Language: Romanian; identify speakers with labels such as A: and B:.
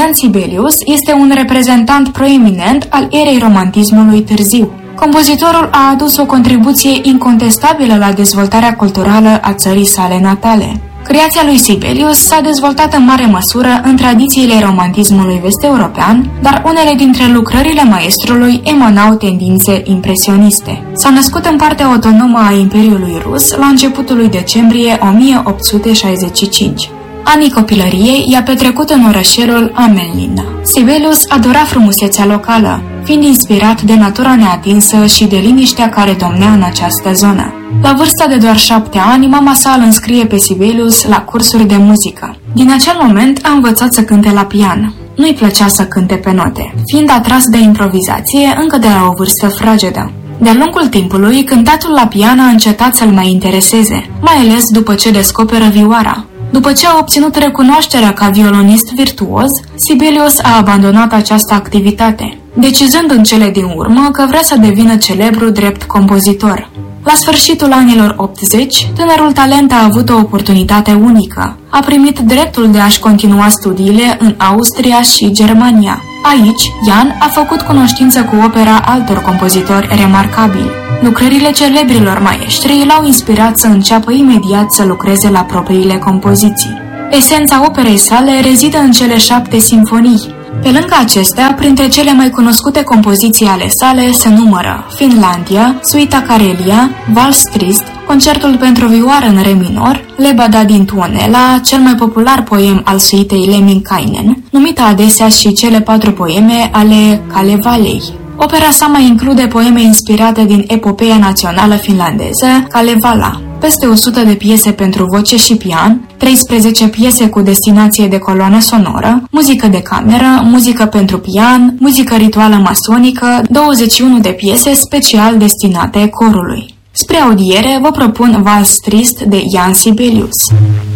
A: Ian Sibelius este un reprezentant proeminent al erei romantismului târziu. Compozitorul a adus o contribuție incontestabilă la dezvoltarea culturală a țării sale natale. Creația lui Sibelius s-a dezvoltat în mare măsură în tradițiile romantismului vest-european, dar unele dintre lucrările maestrului emanau tendințe impresioniste. S-a născut în partea autonomă a Imperiului Rus la începutul lui decembrie 1865. Anii copilăriei i-a petrecut în orășelul Amelnina. Sibelius adora frumusețea locală, fiind inspirat de natura neatinsă și de liniștea care domnea în această zonă. La vârsta de doar 7 ani, mama sa îl înscrie pe Sibelius la cursuri de muzică. Din acel moment a învățat să cânte la pian. Nu-i plăcea să cânte pe note, fiind atras de improvizație încă de la o vârstă fragedă. De-a lungul timpului, cântatul la pian a încetat să-l mai intereseze, mai ales după ce descoperă vioara. După ce a obținut recunoașterea ca violonist virtuos, Sibelius a abandonat această activitate, decizând în cele din urmă că vrea să devină celebru drept compozitor. La sfârșitul anilor 80, tânărul talent a avut o oportunitate unică. A primit dreptul de a-și continua studiile în Austria și Germania. Aici, Ian a făcut cunoștință cu opera altor compozitori remarcabili. Lucrările celebrilor maestri l-au inspirat să înceapă imediat să lucreze la propriile compoziții. Esența operei sale rezidă în cele 7 simfonii. Pe lângă acestea, printre cele mai cunoscute compoziții ale sale se numără Finlandia, Suita Karelia, Vals Trist, Concertul pentru vioară în re minor, Lebada din Tuonela, cel mai popular poem al suitei Lemminkainen, numită adesea și cele 4 poeme ale Kalevalei. Opera sa mai include poeme inspirate din epopeea națională finlandeză, Kalevala, peste 100 de piese pentru voce și pian, 13 piese cu destinație de coloană sonoră, muzică de cameră, muzică pentru pian, muzică rituală masonică, 21 de piese special destinate corului. Spre audiere vă propun Vals Trist de Ian Sibelius.